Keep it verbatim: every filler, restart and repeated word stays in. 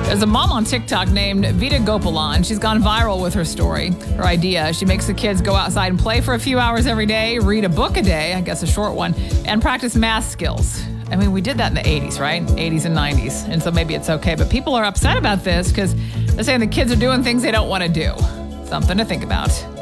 There's a mom on TikTok named Vita Gopalan. She's gone viral with her story, her idea. She makes the kids go outside and play for a few hours every day, read a book a day, I guess a short one, and practice math skills. I mean, we did that in the eighties, right? eighties and nineties. And so maybe it's okay. But people are upset about this because they're saying the kids are doing things they don't want to do. Something to think about.